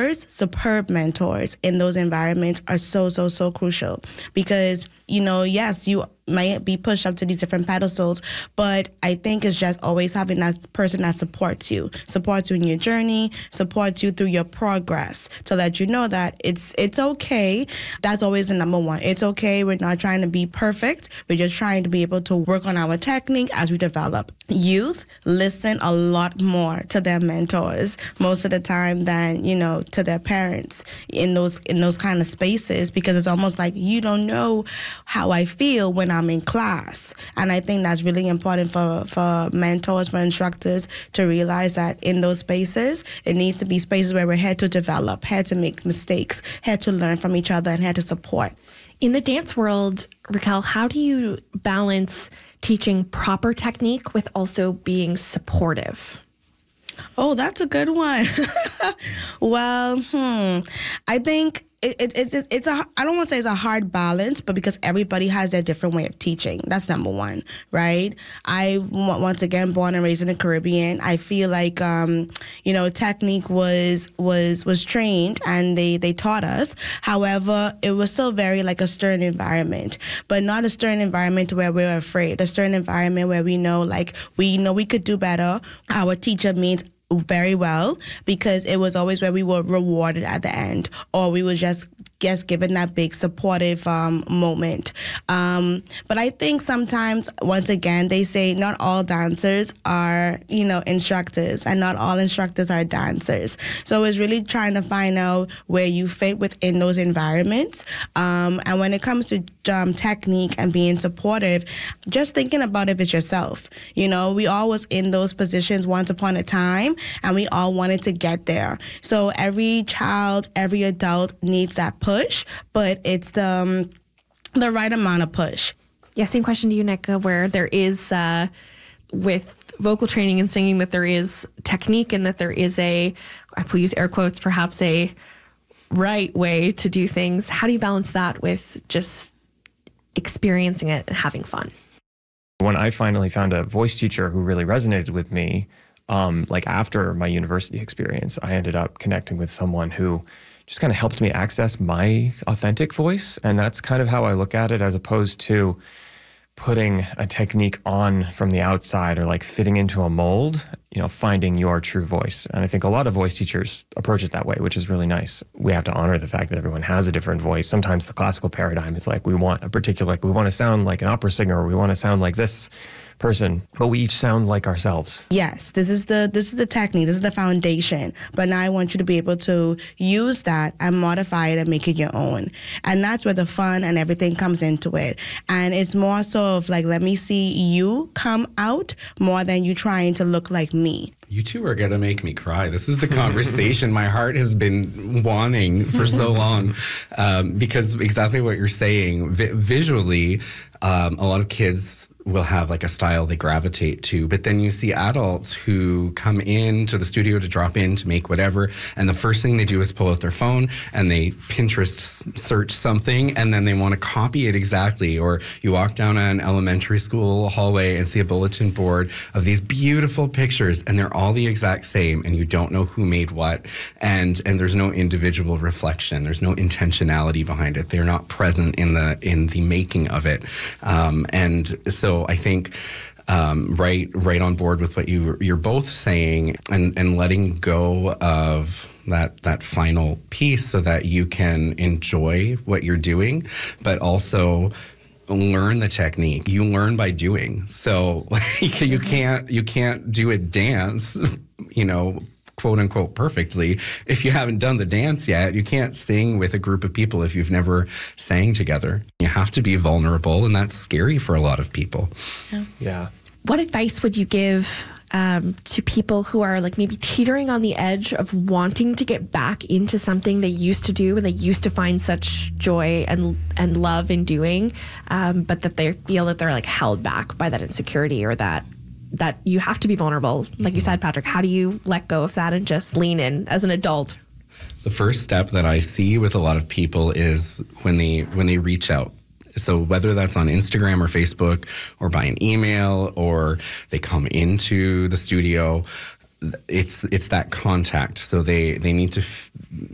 superb mentors in those environments are so, so, so crucial because, yes, you might be pushed up to these different pedestals, but I think it's just always having that person that supports you in your journey, supports you through your progress to let you know that it's okay. That's always the number one. It's okay. We're not trying to be perfect. We're just trying to be able to work on our technique as we develop. Youth listen a lot more to their mentors most of the time than, to their parents in those kind of spaces because it's almost like you don't know how I feel when I'm in class. And I think that's really important for mentors, for instructors to realize that in those spaces, it needs to be spaces where we're here to develop, here to make mistakes, here to learn from each other, and here to support. In the dance world, Raquel, how do you balance teaching proper technique with also being supportive? Oh, that's a good one. Well, I think it's I don't want to say it's a hard balance, but because everybody has their different way of teaching. That's number one, right? I, once again, born and raised in the Caribbean, I feel like, technique was trained and they taught us. However, it was still very like a stern environment, but not a stern environment where we're afraid, a stern environment where we know we could do better. Our teacher means very well because it was always where we were rewarded at the end, or we were just given that big supportive moment. But I think sometimes, once again, they say not all dancers are, instructors, and not all instructors are dancers. So it's really trying to find out where you fit within those environments. And when it comes to technique and being supportive, just thinking about if it's yourself. We all was in those positions once upon a time, and we all wanted to get there. So every child, every adult needs that push, but it's the right amount of push. Yeah, same question to you, Nick, where there is, with vocal training and singing, that there is technique and that there is I will use air quotes, perhaps a right way to do things. How do you balance that with just experiencing it and having fun? When I finally found a voice teacher who really resonated with me, after my university experience, I ended up connecting with someone who just kind of helped me access my authentic voice. And that's kind of how I look at it, as opposed to putting a technique on from the outside or fitting into a mold, finding your true voice. And I think a lot of voice teachers approach it that way, which is really nice. We have to honor the fact that everyone has a different voice. Sometimes the classical paradigm is we want we want to sound like an opera singer, or we want to sound like this person, but we each sound like ourselves. Yes, this is the technique, this is the foundation. But now I want you to be able to use that and modify it and make it your own. And that's where the fun and everything comes into it. And it's more so of let me see you come out more than you trying to look like me. You two are going to make me cry. This is the conversation my heart has been wanting for so long, because exactly what you're saying, visually, a lot of kids will have a style they gravitate to, but then you see adults who come into the studio to drop in to make whatever, and the first thing they do is pull out their phone and they Pinterest search something, and then they want to copy it exactly. Or you walk down an elementary school hallway and see a bulletin board of these beautiful pictures, and they're all the exact same, and you don't know who made what, and there's no individual reflection, there's no intentionality behind it. They're not present in the making of it, and so I think right on board with what you're both saying, and letting go of that final piece so that you can enjoy what you're doing, but also learn the technique. You learn by doing. So you can't do a dance, quote unquote perfectly if you haven't done the dance yet. You can't sing with a group of people if you've never sang together. You have to be vulnerable, and that's scary for a lot of people. Yeah. What advice would you give to people who are maybe teetering on the edge of wanting to get back into something they used to do and they used to find such joy and love in doing, but that they feel that they're held back by that insecurity, or that you have to be vulnerable? Like you said, Patrick, how do you let go of that and just lean in as an adult? The first step that I see with a lot of people is when they reach out. So whether that's on Instagram or Facebook, or by an email, or they come into the studio, it's that contact. So they need to